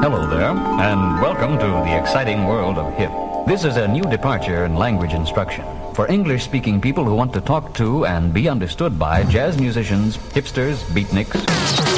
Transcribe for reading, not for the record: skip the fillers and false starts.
Hello there, and welcome to the exciting world of hip. This is a new departure in language instruction for English-speaking people who want to talk to and be understood by jazz musicians, hipsters, beatniks,